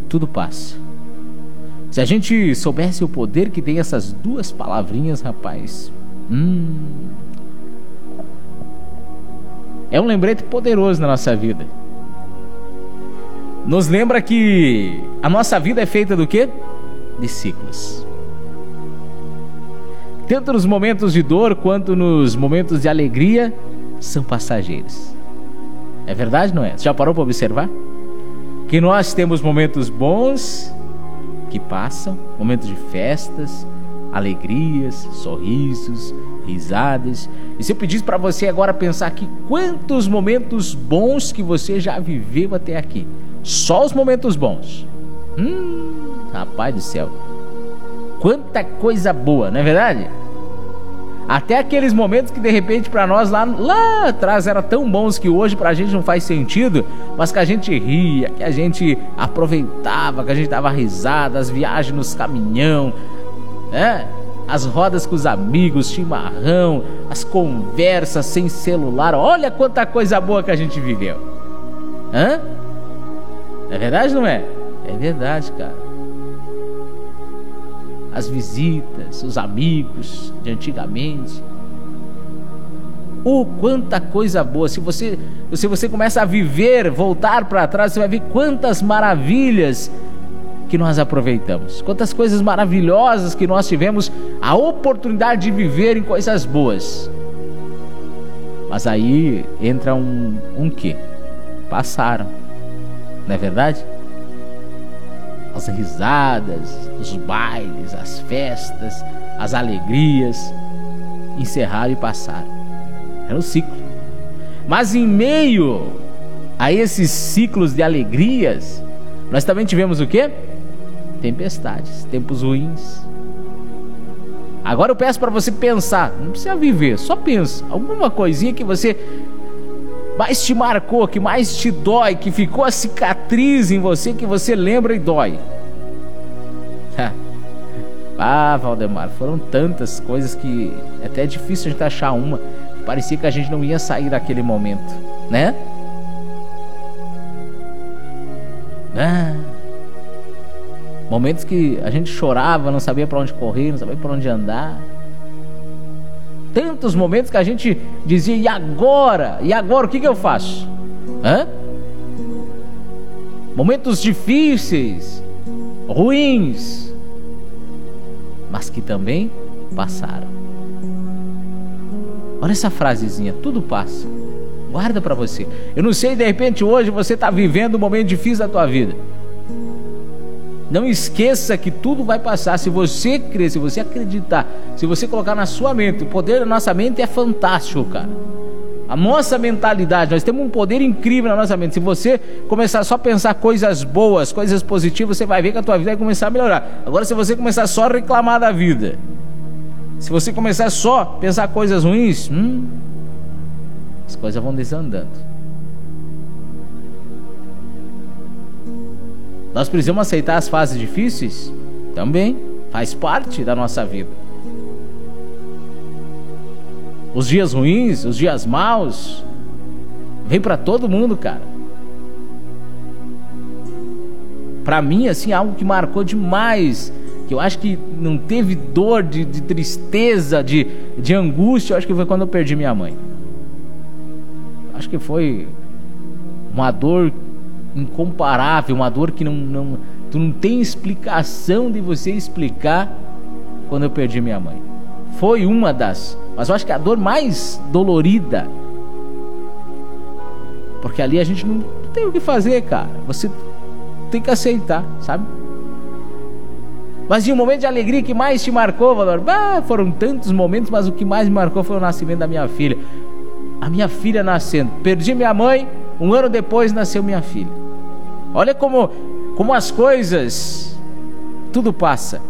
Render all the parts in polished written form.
tudo passa. Se a gente soubesse o poder que tem essas duas palavrinhas, rapaz, é um lembrete poderoso na nossa vida. Nos lembra que a nossa vida é feita do quê? De ciclos. Tanto nos momentos de dor quanto nos momentos de alegria são passageiros. É verdade, não é? Você já parou para observar? Que nós temos momentos bons que passam, momentos de festas, alegrias, sorrisos, risadas. E se eu pedisse para você agora pensar aqui quantos momentos bons que você já viveu até aqui? Só os momentos bons. Rapaz do céu. Quanta coisa boa, não é verdade? Até aqueles momentos que de repente para nós lá atrás eram tão bons que hoje pra gente não faz sentido, mas que a gente ria, que a gente aproveitava, que a gente dava risada, as viagens nos caminhão, né? As rodas com os amigos, chimarrão, as conversas sem celular. Olha quanta coisa boa que a gente viveu. É verdade, não é? É verdade, cara. As visitas, os amigos de antigamente. Quanta coisa boa. Se você começa a viver, voltar para trás, você vai ver quantas maravilhas que nós aproveitamos. Quantas coisas maravilhosas que nós tivemos a oportunidade de viver em coisas boas. Mas aí entra um quê? Passaram. Não é verdade? As risadas, os bailes, as festas, as alegrias encerraram e passaram. Era um ciclo. Mas em meio a esses ciclos de alegrias, nós também tivemos o quê? Tempestades, tempos ruins. Agora eu peço para você pensar, não precisa viver, só pensa. Alguma coisinha que você mais te marcou, que mais te dói, que ficou a cicatriz em você, que você lembra e dói. Valdemar, foram tantas coisas que é até difícil a gente achar uma. Parecia que a gente não ia sair daquele momento, né? Momentos que a gente chorava, não sabia para onde correr, não sabia para onde andar. Tantos momentos que a gente dizia, e agora? E agora o que eu faço? Momentos difíceis, ruins, mas que também passaram. Olha essa frasezinha, tudo passa. Guarda pra você. Eu não sei, de repente hoje você está vivendo um momento difícil da tua vida. Não esqueça que tudo vai passar. Se você crer, se você acreditar, se você colocar na sua mente, o poder da nossa mente é fantástico, cara. A nossa mentalidade, nós temos um poder incrível na nossa mente. Se você começar só a pensar coisas boas, coisas positivas, você vai ver que a tua vida vai começar a melhorar. Agora, se você começar só a reclamar da vida, se você começar só a pensar coisas ruins, as coisas vão desandando. Nós precisamos aceitar as fases difíceis? Também, faz parte da nossa vida. Os dias ruins, os dias maus, vem pra todo mundo, cara. Pra mim, assim, algo que marcou demais, que eu acho que não teve dor de tristeza, de angústia, eu acho que foi quando eu perdi minha mãe. Acho que foi uma dor incomparável, uma dor que tu não tem explicação de você explicar. Quando eu perdi minha mãe, foi uma das, mas eu acho que a dor mais dolorida, porque ali a gente não tem o que fazer, cara. Você tem que aceitar, sabe? Mas e o momento de alegria que mais te marcou, Valor? Foram tantos momentos, mas o que mais me marcou foi o nascimento da minha filha. A minha filha nascendo. Perdi minha mãe, 1 ano depois nasceu minha filha. Olha como as coisas, tudo passa.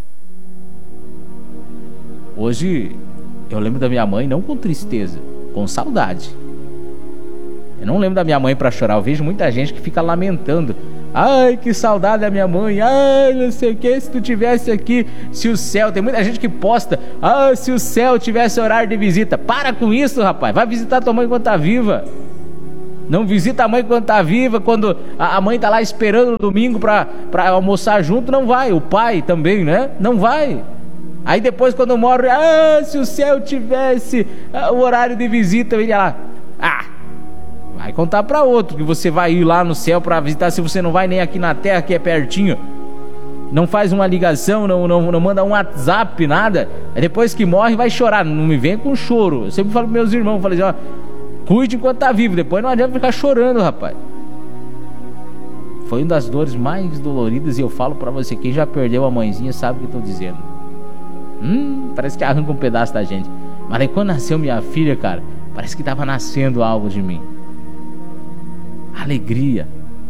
Hoje eu lembro da minha mãe não com tristeza, com saudade. Eu não lembro da minha mãe para chorar. Eu vejo muita gente que fica lamentando. Ai, que saudade da minha mãe. Ai, não sei o que, se tu tivesse aqui, se o céu... Tem muita gente que posta, se o céu tivesse horário de visita. Para com isso, rapaz. Vai visitar tua mãe enquanto tá viva. Não visita a mãe quando tá viva, quando a mãe tá lá esperando no domingo para almoçar junto, não vai. O pai também, né? Não vai. Aí depois quando morre, se o céu tivesse o horário de visita, eu iria lá. Vai contar para outro que você vai ir lá no céu para visitar, se você não vai nem aqui na terra, que é pertinho. Não faz uma ligação, não manda um WhatsApp, nada. Aí depois que morre vai chorar. Não me vem com choro. Eu sempre falo para meus irmãos, falei assim, cuide enquanto tá vivo, depois não adianta ficar chorando, rapaz. Foi uma das dores mais doloridas, e eu falo pra você, quem já perdeu a mãezinha sabe o que eu tô dizendo. Parece que arranca um pedaço da gente. Mas aí quando nasceu minha filha, cara, parece que tava nascendo algo de mim. Alegria.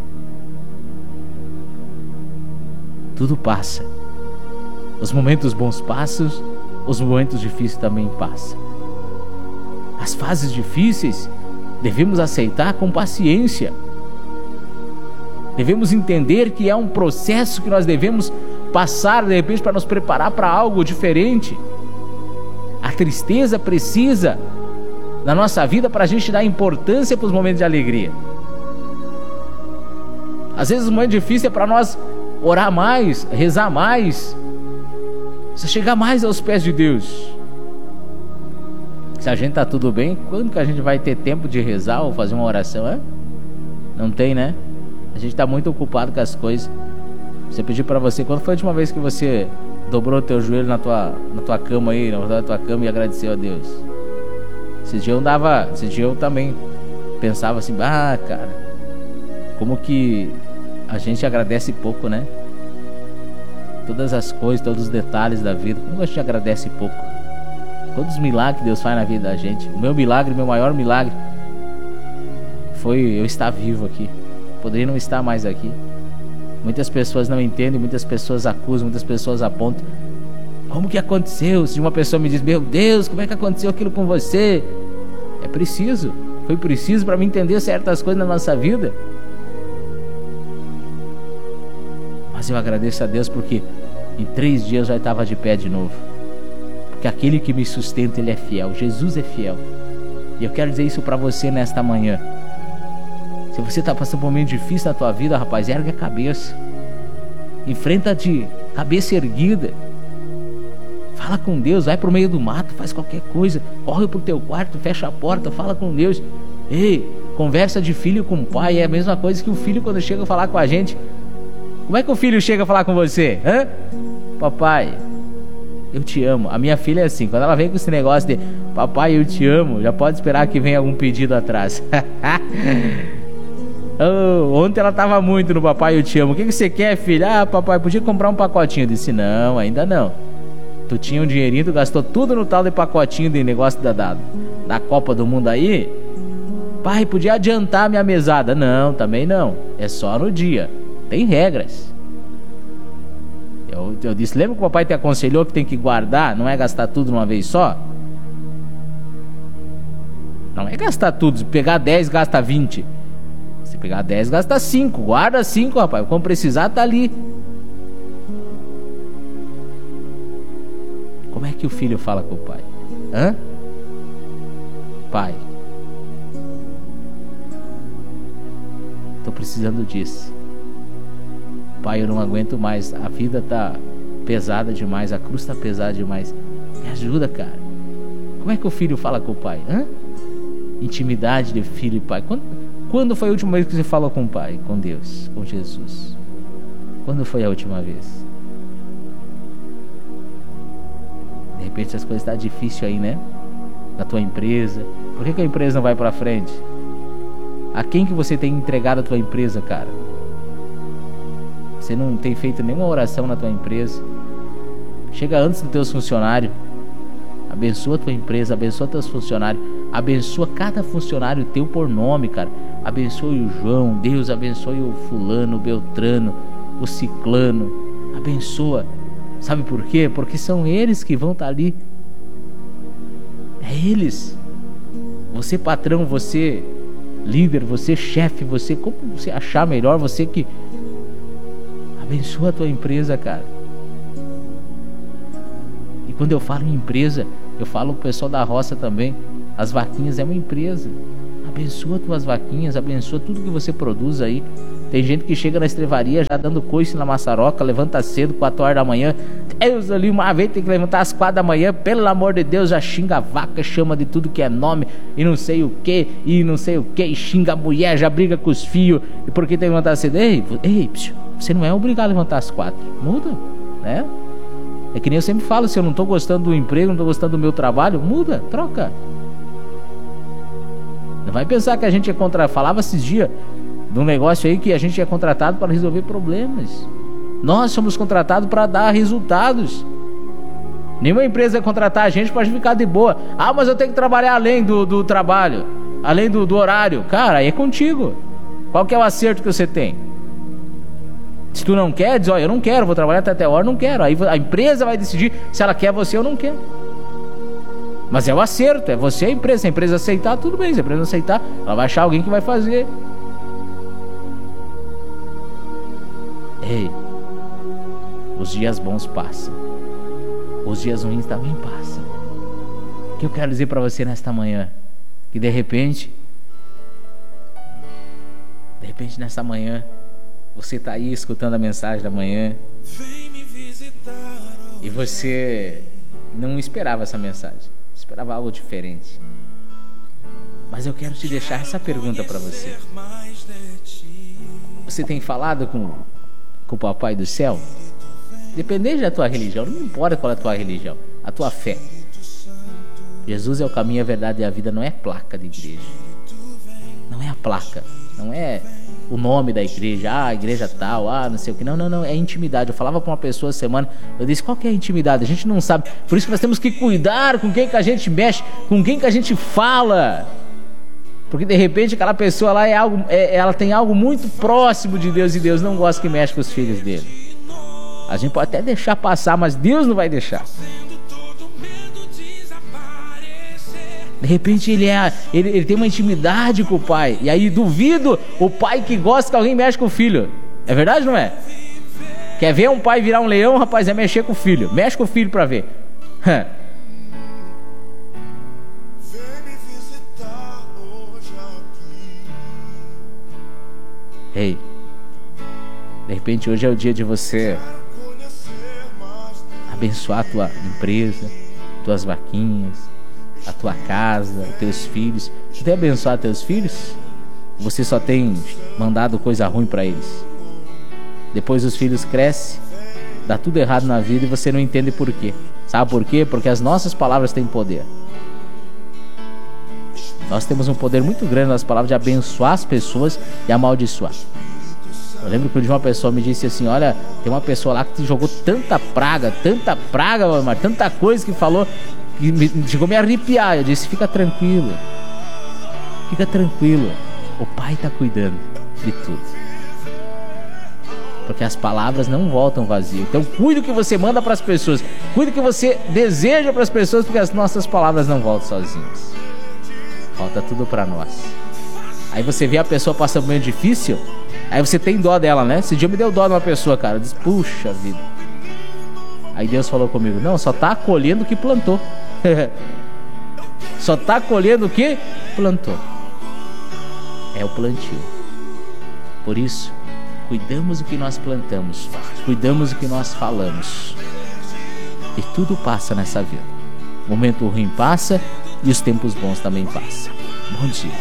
Tudo passa. Os momentos bons passam, os momentos difíceis também passam. As fases difíceis devemos aceitar com paciência. Devemos entender que é um processo que nós devemos passar, de repente, para nos preparar para algo diferente. A tristeza precisa na nossa vida para a gente dar importância para os momentos de alegria. Às vezes o momento difícil é para nós orar mais, rezar mais, chegar mais aos pés de Deus. Se a gente tá tudo bem, quando que a gente vai ter tempo de rezar ou fazer uma oração, Não tem, né? A gente tá muito ocupado com as coisas. Você pediu pra você, quando foi a última vez que você dobrou o teu joelho na tua cama aí, na tua cama, e agradeceu a Deus? Esse dia eu também pensava assim, cara, como que a gente agradece pouco, né? Todas as coisas, todos os detalhes da vida, como a gente agradece pouco. Todos os milagres que Deus faz na vida da gente. O meu maior milagre foi eu estar vivo aqui. Poderia não estar mais aqui. Muitas pessoas não entendem, muitas pessoas acusam, muitas pessoas apontam. Como que aconteceu? Se uma pessoa me diz, meu Deus, como é que aconteceu aquilo com você? Foi preciso para mim entender certas coisas na nossa vida. Mas eu agradeço a Deus porque em 3 dias eu já estava de pé de novo. Porque aquele que me sustenta, Ele é fiel. Jesus é fiel. E eu quero dizer isso para você nesta manhã. Se você está passando por um momento difícil na tua vida, rapaz, ergue a cabeça. Enfrenta de cabeça erguida. Fala com Deus, vai pro meio do mato, faz qualquer coisa. Corre pro teu quarto, fecha a porta, fala com Deus. Ei, conversa de filho com pai é a mesma coisa que o filho quando chega a falar com a gente. Como é que o filho chega a falar com você? Papai, eu te amo. A minha filha é assim, quando ela vem com esse negócio de papai, eu te amo, já pode esperar que venha algum pedido atrás. Ontem ela tava muito no papai, eu te amo. O que você quer, filha? Papai, podia comprar um pacotinho. Eu disse, não, ainda não. Tu tinha um dinheirinho, tu gastou tudo no tal de pacotinho de negócio da Copa do Mundo aí. Pai, podia adiantar minha mesada. Não, também não. É só no dia. Tem regras. Eu disse, lembra que o papai te aconselhou que tem que guardar? Não é gastar tudo uma vez só? Não é gastar tudo. Se pegar 10, gasta 20. Se pegar 10, gasta 5. Guarda 5, rapaz. Quando precisar, tá ali. Como é que o filho fala com o pai? Pai, tô precisando disso. Pai, eu não aguento mais. A vida tá pesada demais. A cruz tá pesada demais. Me ajuda, cara. Como é que o filho fala com o pai? Intimidade de filho e pai. Quando foi a última vez que você falou com o pai? Com Deus, com Jesus? Quando foi a última vez? De repente as coisas estão difíceis aí, né? Na tua empresa. Por que a empresa não vai pra frente? A quem que você tem entregado a tua empresa, cara? Você não tem feito nenhuma oração na tua empresa. Chega antes dos teus funcionários. Abençoa a tua empresa, abençoa teus funcionários. Abençoa cada funcionário teu por nome, cara. Abençoe o João, Deus abençoe o fulano, o beltrano, o ciclano. Abençoa. Sabe por quê? Porque são eles que vão estar ali. É eles. Você patrão, você líder, você chefe, você como você achar melhor, você que abençoa a tua empresa, cara. E quando eu falo em empresa, eu falo pro pessoal da roça também. As vaquinhas é uma empresa. Abençoa tuas vaquinhas, abençoa tudo que você produz aí. Tem gente que chega na estrevaria já dando coice na maçaroca, levanta cedo, 4 horas da manhã. Deus, ali uma vez tem que levantar às 4 da manhã, pelo amor de Deus, já xinga a vaca, chama de tudo que é nome, e não sei o que, e xinga a mulher, já briga com os filhos, e por que tem que levantar cedo? Ei, você não é obrigado a levantar às 4, muda, né? É que nem eu sempre falo, se eu não tô gostando do emprego, não tô gostando do meu trabalho, muda, troca. Não vai pensar que a gente é falava esses dias de um negócio aí que a gente é contratado para resolver problemas. Nós somos contratados para dar resultados. Nenhuma empresa vai contratar a gente para ficar de boa. Ah, mas eu tenho que trabalhar além do trabalho, além do horário. Cara, aí é contigo. Qual que é o acerto que você tem? Se tu não quer, diz, ó, eu não quero, vou trabalhar até a hora, não quero. Aí a empresa vai decidir se ela quer você ou não quer. Mas é o acerto, é você e a empresa. Se a empresa aceitar, tudo bem. Se a empresa não aceitar, ela vai achar alguém que vai fazer. Ei, os dias bons passam, os dias ruins também passam. O que eu quero dizer para você nesta manhã? Que de repente nesta manhã, você está aí escutando a mensagem da manhã e você não esperava essa mensagem, esperava algo diferente. Mas eu quero te deixar essa pergunta para você. Você tem falado com o Papai do Céu? Dependendo da tua religião, não importa qual é a tua religião, a tua fé. Jesus é o caminho, a verdade e a vida, não é placa de igreja. Não é a placa, não é o nome da igreja, a igreja tal, não sei o que. Não, é intimidade. Eu falava com uma pessoa essa semana, eu disse, qual que é a intimidade? A gente não sabe. Por isso que nós temos que cuidar com quem que a gente mexe, com quem que a gente fala. Porque de repente aquela pessoa lá ela tem algo muito próximo de Deus e Deus não gosta que mexa com os filhos dele. A gente pode até deixar passar, mas Deus não vai deixar. De repente ele tem uma intimidade com o pai. E aí duvido o pai que gosta que alguém mexe com o filho. É verdade ou não é? Quer ver um pai virar um leão, rapaz, é mexer com o filho. Mexe com o filho pra ver. Ei, de repente hoje é o dia de você abençoar a tua empresa, tuas vaquinhas, a tua casa, os teus filhos. Você tem abençoado teus filhos? Você só tem mandado coisa ruim para eles? Depois os filhos crescem, dá tudo errado na vida e você não entende por quê. Sabe por quê? Porque as nossas palavras têm poder. Nós temos um poder muito grande nas palavras de abençoar as pessoas e amaldiçoar. Eu lembro que um dia uma pessoa me disse assim, olha, tem uma pessoa lá que te jogou tanta praga, mas tanta coisa que falou, que chegou a me arrepiar. Eu disse, fica tranquilo, o Pai está cuidando de tudo. Porque as palavras não voltam vazias. Então cuide do que você manda para as pessoas, cuide do que você deseja para as pessoas, porque as nossas palavras não voltam sozinhas. Volta tudo para nós. Aí você vê a pessoa passando meio difícil, aí você tem dó dela, né? Esse dia me deu dó de uma pessoa, cara. Eu disse, puxa vida. Aí Deus falou comigo, não, só tá colhendo o que plantou. Só tá colhendo o que plantou. É o plantio. Por isso, cuidamos do que nós plantamos, cuidamos do que nós falamos. E tudo passa nessa vida. O momento ruim passa e os tempos bons também passam. Bom dia.